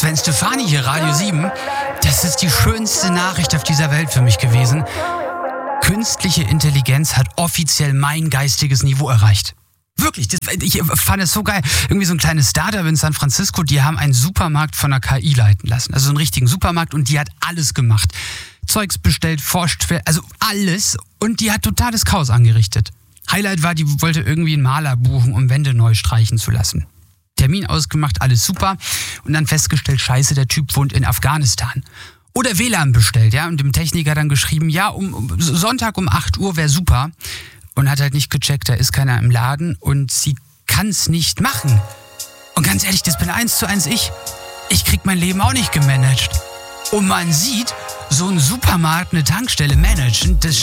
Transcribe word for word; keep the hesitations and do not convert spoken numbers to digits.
Gwen Stefani hier, Radio sieben. Das ist die schönste Nachricht auf dieser Welt für mich gewesen. Künstliche Intelligenz hat offiziell mein geistiges Niveau erreicht. Wirklich, das, ich fand es so geil. Irgendwie so ein kleines Startup in San Francisco, die haben einen Supermarkt von einer K I leiten lassen. Also so einen richtigen Supermarkt, und die hat alles gemacht. Zeugs bestellt, forscht, also alles. Und die hat totales Chaos angerichtet. Highlight war, die wollte irgendwie einen Maler buchen, um Wände neu streichen zu lassen. Termin ausgemacht, alles super. Und dann festgestellt, scheiße, der Typ wohnt in Afghanistan. Oder W L A N bestellt, ja. Und dem Techniker dann geschrieben, ja, um, um Sonntag um acht Uhr wäre super. Und hat halt nicht gecheckt, da ist keiner im Laden und sie kann es nicht machen. Und ganz ehrlich, das bin eins zu eins ich. Ich krieg mein Leben auch nicht gemanagt. Und man sieht, so ein Supermarkt, eine Tankstelle managen, das